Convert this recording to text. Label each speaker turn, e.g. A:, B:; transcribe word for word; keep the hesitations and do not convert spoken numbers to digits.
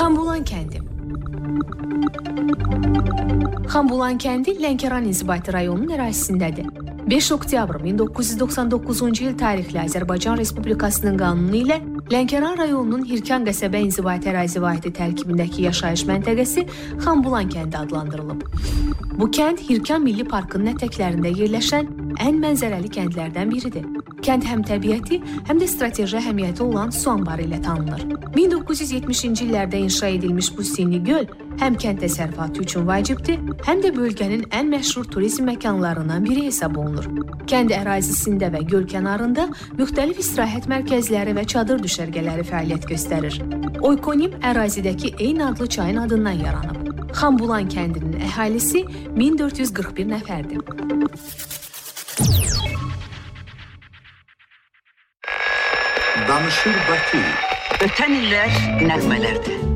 A: Xanbulan kəndi. Xanbulan kəndi Lənkəran inzibati rayonunun ərazisindədir. beş oktyabr min doqquz yüz doxsan doqquzuncu il tarixli Azərbaycan Respublikasının qanunu ilə Lənkəran rayonunun Hirkan qəsəbə inzibati ərazi vahidi tərkibindəki yaşayış məntəqəsi Xanbulan kəndi adlandırılıb. Bu kənd Hirkan Milli Parkının ətəklərində yerləşən ən mənzərəli kəndlərdən biridir. Kənd həm təbiəti, həm də strateji əhəmiyyəti olan su anbarı ilə tanınır. min doqquz yüz yetmişinci illərdə inşa edilmiş bu sinni göl həm kənd təsərrüfatı üçün vacibdir, həm də bölgənin ən məşhur turizm məkanlarından biri hesab olunur. Kənd ərazisində və göl kənarında müxtəlif istirahət mərkəzləri və çadır düşərgələri fəaliyyət göstərir. Oykonim ərazidəki eyni adlı çayın adından yaranıb. Xanbulan kəndinin əhalisi min dörd yüz qırx bir nəfərdir.
B: Danışır Bakı.
C: Ötən illər nəğmələrdir.